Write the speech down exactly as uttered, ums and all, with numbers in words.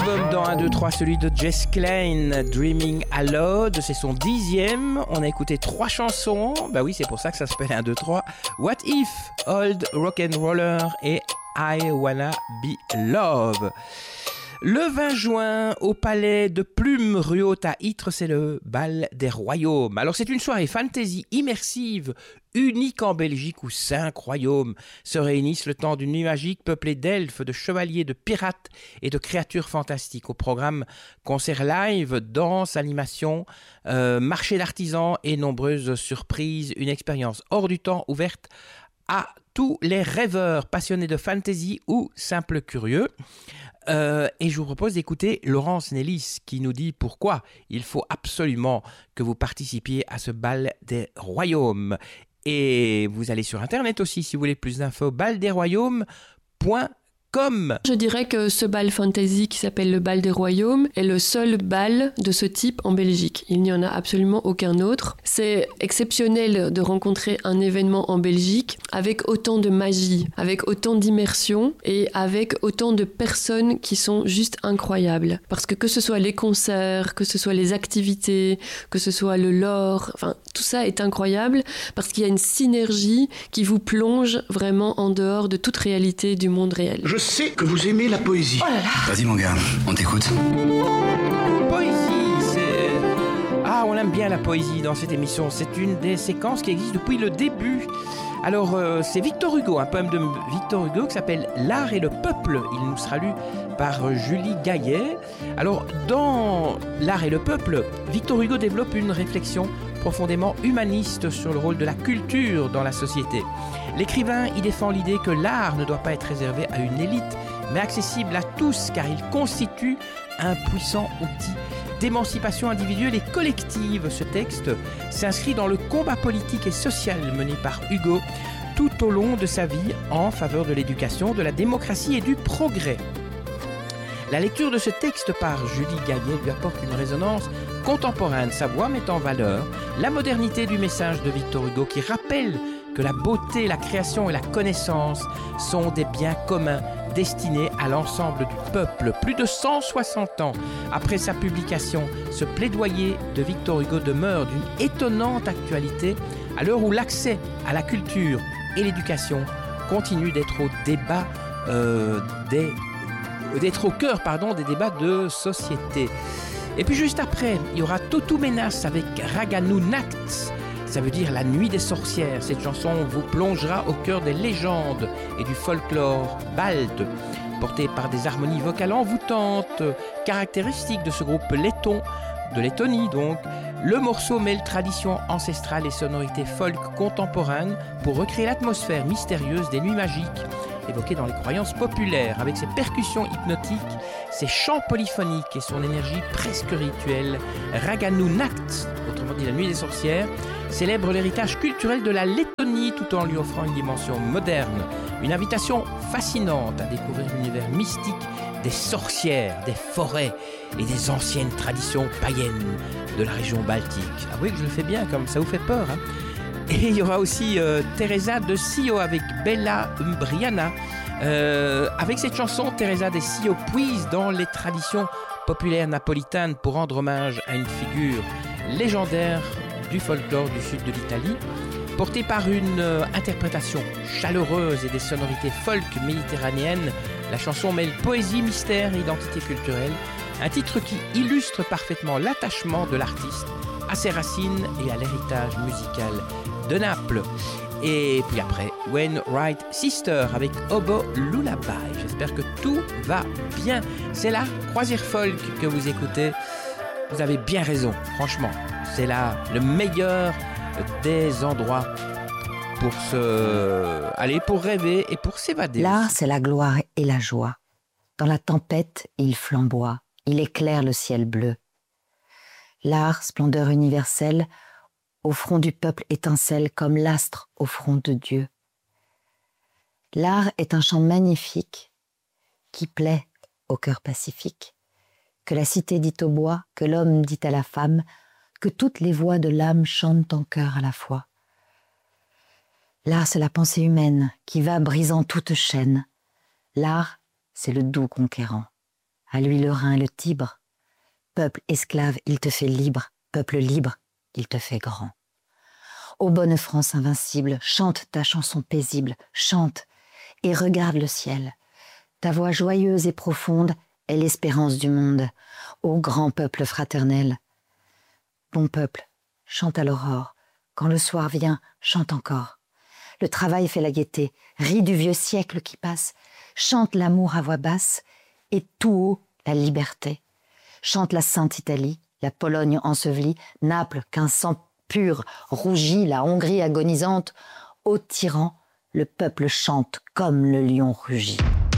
album dans un, deux, trois, celui de Jess Klein, Dreaming Aloud, c'est son dixième. On a écouté trois chansons, bah oui, c'est pour ça que ça s'appelle un, deux, trois. What If, Old Rock'n'Roller et I Wanna Be Love. Le vingt juin, au palais de Plume, rue Haute à Ytre, c'est le bal des royaumes. Alors c'est une soirée fantasy immersive, unique en Belgique où cinq royaumes se réunissent le temps d'une nuit magique peuplée d'elfes, de chevaliers, de pirates et de créatures fantastiques. Au programme, concerts live, danse, animation, euh, marché d'artisans et nombreuses surprises. Une expérience hors du temps ouverte à tous les rêveurs, passionnés de fantasy ou simples curieux. Euh, et je vous propose d'écouter Laurence Nélis qui nous dit pourquoi il faut absolument que vous participiez à ce bal des royaumes. Et vous allez sur internet aussi si vous voulez plus d'infos, bal des royaumes point com. Comme. Je dirais que ce bal fantasy qui s'appelle le bal des royaumes est le seul bal de ce type en Belgique. Il n'y en a absolument aucun autre. C'est exceptionnel de rencontrer un événement en Belgique avec autant de magie, avec autant d'immersion et avec autant de personnes qui sont juste incroyables. Parce que que ce soit les concerts, que ce soit les activités, que ce soit le lore, enfin tout ça est incroyable parce qu'il y a une synergie qui vous plonge vraiment en dehors de toute réalité du monde réel. Je sais que vous aimez la poésie. Oh là là. Vas-y mon gars, on t'écoute. Poésie, c'est... Ah, on aime bien la poésie dans cette émission. C'est une des séquences qui existe depuis le début. Alors, euh, c'est Victor Hugo, un poème de Victor Hugo qui s'appelle « L'art et le peuple ». Il nous sera lu par euh, Julie Gaillet. Alors, dans « L'art et le peuple », Victor Hugo développe une réflexion profondément humaniste sur le rôle de la culture dans la société. L'écrivain y défend l'idée que l'art ne doit pas être réservé à une élite, mais accessible à tous, car il constitue un puissant outil d'émancipation individuelle et collective. Ce texte s'inscrit dans le combat politique et social mené par Hugo tout au long de sa vie en faveur de l'éducation, de la démocratie et du progrès. La lecture de ce texte par Julie Gaillet lui apporte une résonance contemporaine. Sa voix met en valeur la modernité du message de Victor Hugo qui rappelle que la beauté, la création et la connaissance sont des biens communs destinés à l'ensemble du peuple. Plus de cent soixante ans après sa publication, ce plaidoyer de Victor Hugo demeure d'une étonnante actualité à l'heure où l'accès à la culture et l'éducation continue d'être au débat euh, des d'être au cœur pardon, des débats de société. Et puis juste après, il y aura Totu Menas avec Raganu Nachts. Ça veut dire la nuit des sorcières. Cette chanson vous plongera au cœur des légendes et du folklore balte, porté par des harmonies vocales envoûtantes, caractéristiques de ce groupe letton, de Lettonie donc. Le morceau mêle tradition ancestrale et sonorité folk contemporaine pour recréer l'atmosphère mystérieuse des nuits magiques évoquées dans les croyances populaires, avec ses percussions hypnotiques, ses chants polyphoniques et son énergie presque rituelle. Raganu Nachts, autrement dit la nuit des sorcières, célèbre l'héritage culturel de la Lettonie tout en lui offrant une dimension moderne, une invitation fascinante à découvrir l'univers mystique des sorcières, des forêts et des anciennes traditions païennes de la région baltique. Ah oui que je le fais bien, comme ça vous fait peur, hein. Et il y aura aussi euh, Teresa de Sio avec Bella Umbriana. Euh, avec cette chanson, Teresa de Sio puise dans les traditions populaires napolitaines pour rendre hommage à une figure légendaire du folklore du sud de l'Italie, portée par une euh, interprétation chaleureuse et des sonorités folk méditerranéennes. La chanson mêle poésie, mystère et identité culturelle, un titre qui illustre parfaitement l'attachement de l'artiste à ses racines et à l'héritage musical de Naples. Et puis après, When Right Sister avec Obo Lullaby. J'espère que tout va bien. C'est la croisière folk que vous écoutez. Vous avez bien raison, franchement. C'est là le meilleur des endroits pour se... Allez, pour rêver et pour s'évader. L'art, aussi. c'est la gloire et la joie. Dans la tempête, il flamboie, il éclaire le ciel bleu. L'art, splendeur universelle, au front du peuple étincelle comme l'astre au front de Dieu. L'art est un chant magnifique qui plaît au cœur pacifique, que la cité dit au bois, que l'homme dit à la femme, que toutes les voix de l'âme chantent en chœur à la fois. L'art, c'est la pensée humaine qui va brisant toute chaîne. L'art, c'est le doux conquérant. à lui le Rhin, le Tibre. Peuple esclave, il te fait libre. Peuple libre, il te fait grand. Ô bonne France invincible, chante ta chanson paisible, chante et regarde le ciel. Ta voix joyeuse et profonde est l'espérance du monde. Ô grand peuple fraternel. Bon peuple, chante à l'aurore. Quand le soir vient, chante encore. Le travail fait la gaieté, rit du vieux siècle qui passe, chante l'amour à voix basse et tout haut la liberté. Chante la Sainte Italie, la Pologne ensevelie, Naples qu'un sang pur rougit, la Hongrie agonisante. Ô tyran, le peuple chante comme le lion rugit.